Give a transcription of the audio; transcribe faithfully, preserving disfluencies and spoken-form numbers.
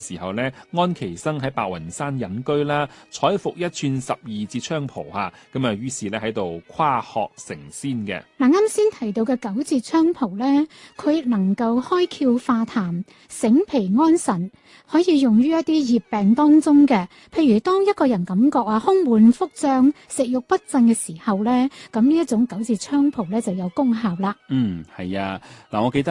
時候咧，安琪生喺白雲山隱居啦，採服一串十二節菖蒲嚇，咁啊於是咧喺度跨殼成仙嘅。 嗱，啱先提到嘅九節菖蒲咧，佢能夠開竅化痰、醒脾安神，可以用於一啲熱病當中嘅，譬如當一個人感覺啊胸悶腹脹、食慾不振嘅時候咧，咁呢一種九節菖蒲咧就有功效啦。 嗯，係啊，嗱，我記得。